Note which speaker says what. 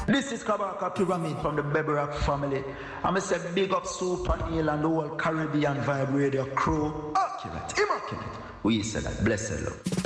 Speaker 1: This is Kabaka Pyramid from the Baby Rock family. I'm say big up Super Neil and the whole Caribbean Vibe Radio crew. Immaculate. We say that. Blessed love.